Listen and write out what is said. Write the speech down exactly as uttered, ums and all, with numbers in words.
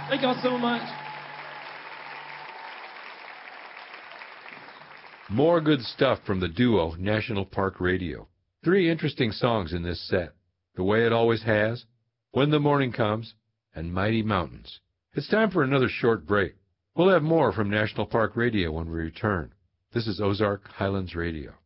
Thank y'all so much. More good stuff from the duo National Park Radio. Three interesting songs in this set: The Way It Always Has, When the Morning Comes, and Mighty Mountains. It's time for another short break. We'll have more from National Park Radio when we return. This is Ozark Highlands Radio.